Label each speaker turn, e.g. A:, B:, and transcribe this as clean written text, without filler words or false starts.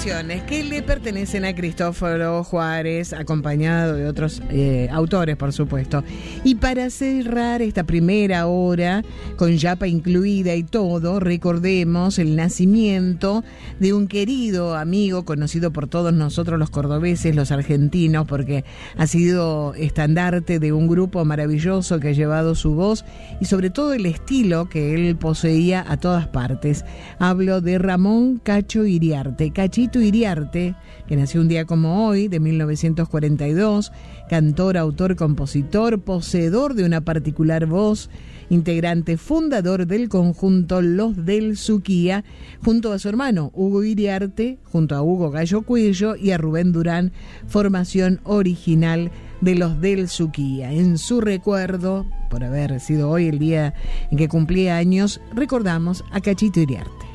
A: canciones que le pertenecen a Cristóforo Juárez, acompañado de otros autores, por supuesto. Y para cerrar esta primera hora, con Yapa incluida y todo, recordemos el nacimiento de un querido amigo, conocido por todos nosotros los cordobeses, los argentinos, porque ha sido estandarte de un grupo maravilloso que ha llevado su voz y sobre todo el estilo que él poseía a todas partes. Hablo de Ramón Cacho Iriarte, Cachito Iriarte, que nació un día como hoy, de 1942, cantor, autor, compositor, poseedor de una particular voz, integrante fundador del conjunto Los del Suquía, junto a su hermano Hugo Iriarte, junto a Hugo Gallo Cuello y a Rubén Durán, formación original de Los del Suquía. En su recuerdo, por haber sido hoy el día en que cumplía años, recordamos a Cachito Iriarte.